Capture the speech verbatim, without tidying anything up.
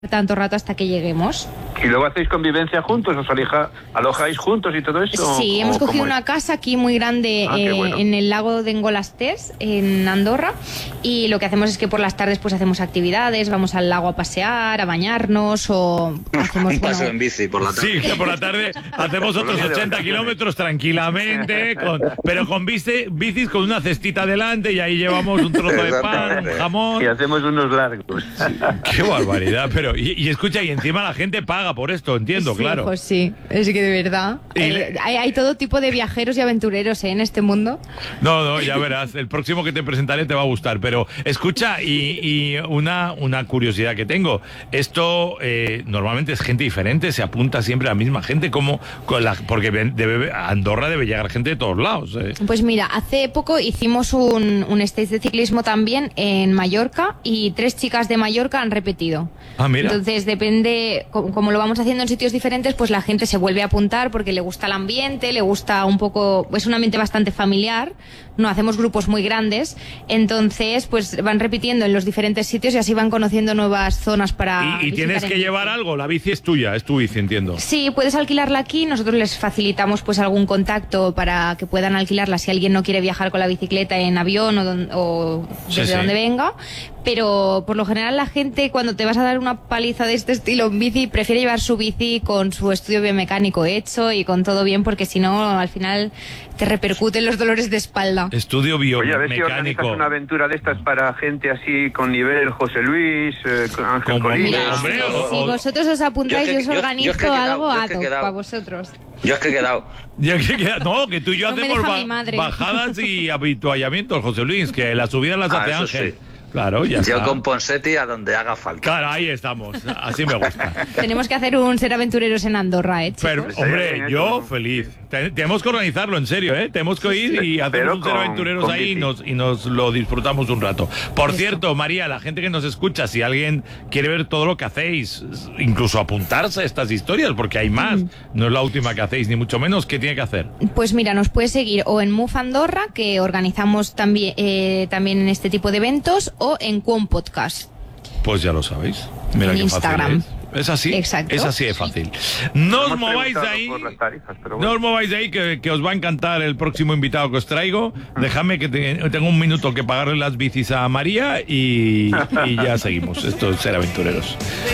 tanto rato hasta que lleguemos. ¿Y luego hacéis convivencia juntos? ¿Os alija, alojáis juntos y todo eso? Sí, hemos cogido una es? casa aquí muy grande ah, eh, bueno. en el lago de Engolastés, en Andorra, y lo que hacemos es que por las tardes pues hacemos actividades, vamos al lago a pasear, a bañarnos o hacemos... Un paseo bueno, en bici por la tarde. Sí, que por la tarde hacemos otros ochenta kilómetros tranquilamente, con, pero con bici, bicis con una cestita delante y ahí llevamos un trozo de pan, un jamón. Y hacemos unos largos. Qué barbaridad, pero y, y escucha, y encima la gente paga por esto, entiendo, sí, claro. Pues sí, es que de verdad. Y Eh, le- hay, hay todo tipo de viajeros y aventureros ¿eh? en este mundo. No, no, ya verás, el próximo que te presentaré te va a gustar, pero escucha, y, y una, una curiosidad que tengo, esto eh, normalmente es gente diferente, se apunta siempre a la misma gente, como con la, porque ven- debe, a Andorra debe llegar gente de todos lados. eh. Pues mira, hace poco hicimos un, un stage de ciclismo también en Mallorca y tres chicas de Mallorca han repetido. Ah, mira. Entonces depende, co- como lo vamos haciendo en sitios diferentes, pues la gente se vuelve a apuntar porque le gusta el ambiente, le gusta un poco, es un ambiente bastante familiar, no hacemos grupos muy grandes, entonces pues van repitiendo en los diferentes sitios y así van conociendo nuevas zonas para Y, y visitar tienes en que bici. llevar algo, la bici es tuya, es tu bici, entiendo. Sí, puedes alquilarla aquí, nosotros les facilitamos pues algún contacto para que puedan alquilarla si alguien no quiere viajar con la bicicleta en avión o, don- o Sí, desde sí. donde venga, pero por lo general la gente cuando te vas a dar una paliza de este estilo en bici prefiere llevar su bici con su estudio biomecánico hecho y con todo bien porque si no al final te repercuten los dolores de espalda. Estudio Oye, a ver si biomecánico. organizas una aventura de estas para gente así con nivel José Luis, eh, con Ángel Como- Colinas. Mira, hombre, si, o- si o- vosotros os apuntáis, Yo yo, es que- os yo- organizo yo es que he quedado, algo yo es que he ad hoc quedado. para vosotros. Yo es que he quedado. Ya que queda- no, que tú y yo No me hacemos deja ba- mi madre. bajadas y habituallamientos, José Luis, que las subidas las Ah, hace eso Ángel. sí. Claro, ya Yo está. con Ponseti a donde haga falta. Claro, ahí estamos. Así me gusta. Tenemos que hacer un ser aventureros en Andorra, ¿eh, chicos? Pero, Estaría hombre, bien, yo ¿eh? feliz. Te- tenemos que organizarlo, en serio, ¿eh? Tenemos que ir y hacer Pero un ser con- aventureros con ahí y bici. nos, y nos lo disfrutamos un rato. Por cierto, María, la gente que nos escucha, si alguien quiere ver todo lo que hacéis, incluso apuntarse a estas historias, porque hay más, no es la última que hacéis, ni mucho menos, ¿qué tiene que hacer? Pues mira, nos puedes seguir o en Move Andorra, que organizamos también, eh, también en este tipo de eventos, o en Quon Podcast. Pues ya lo sabéis. Mira En qué Instagram. fácil es. Es así. Exacto. Es así de fácil. No os Hemos mováis de preguntado ahí. por las tarifas, pero No bueno. os mováis de ahí, que, que os va a encantar el próximo invitado que os traigo. Déjame que te- tengo un minuto que pagarle las bicis a María y, y ya seguimos. Esto es ser aventureros.